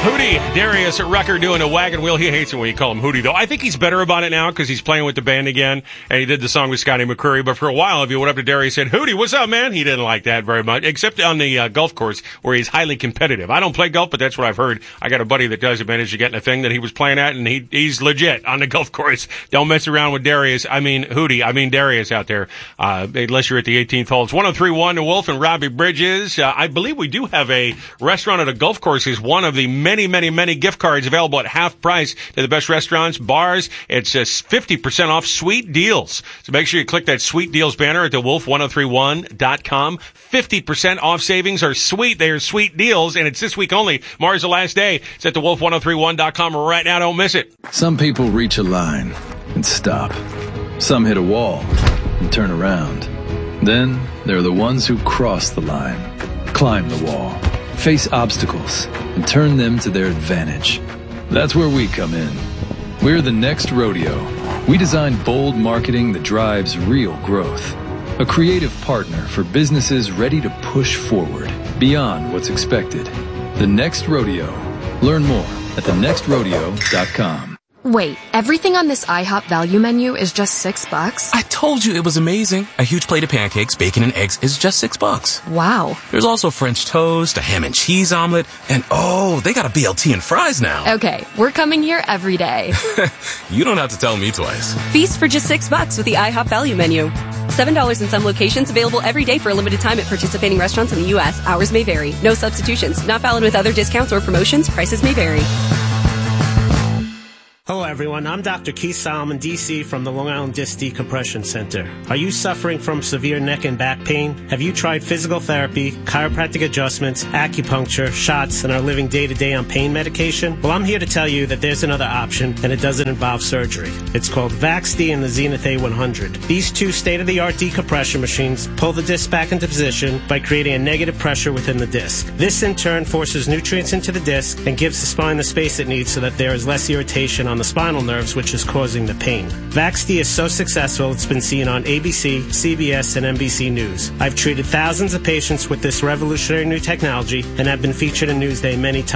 Hootie, Darius Rucker doing a wagon wheel. He hates it when you call him Hootie, though. I think he's better about it now because he's playing with the band again, and he did the song with Scotty McCreery. But for a while, if you went up to Darius and said, Hootie, what's up, man? He didn't like that very much, except on the golf course where he's highly competitive. I don't play golf, but that's what I've heard. I got a buddy that does. He managed to get in a thing that he was playing at, and he's legit on the golf course. Don't mess around with Darius. I mean Darius out there, unless you're at the 18th hole. It's 103.1 The Wolf and Robbie Bridges. I believe we do have a restaurant at a golf course is one of the many, many, many gift cards available at half price to the best restaurants, bars. It's 50% off sweet deals. So make sure you click that sweet deals banner at thewolf1031.com. 50% off savings are sweet. They are sweet deals, and it's this week only. Tomorrow's the last day. It's at thewolf1031.com right now. Don't miss it. Some people reach a line and stop. Some hit a wall and turn around. Then there are the ones who cross the line, climb the wall, face obstacles, and turn them to their advantage. That's where we come in. We're the Next Rodeo. We design bold marketing that drives real growth. A creative partner for businesses ready to push forward beyond what's expected. The Next Rodeo. Learn more at thenextrodeo.com. Wait, everything on this IHOP value menu is just $6? I told you it was amazing. A huge plate of pancakes, bacon, and eggs is just $6. Wow. There's also French toast, a ham and cheese omelet, and they got a BLT and fries now. Okay, we're coming here every day. You don't have to tell me twice. Feast for just $6 with the IHOP value menu. $7 in some locations, available every day for a limited time at participating restaurants in the U.S. Hours may vary. No substitutions. Not valid with other discounts or promotions. Prices may vary. Hello everyone, I'm Dr. Keith Solomon, DC from the Long Island Disc Decompression Center. Are you suffering from severe neck and back pain? Have you tried physical therapy, chiropractic adjustments, acupuncture, shots, and are living day to day on pain medication? Well, I'm here to tell you that there's another option, and it doesn't involve surgery. It's called VaxD and the Zenith A100. These two state-of-the-art decompression machines pull the disc back into position by creating a negative pressure within the disc. This in turn forces nutrients into the disc and gives the spine the space it needs so that there is less irritation on the spinal nerves, which is causing the pain. VaxD is so successful it's been seen on ABC, CBS, and NBC News. I've treated thousands of patients with this revolutionary new technology and have been featured in Newsday many times.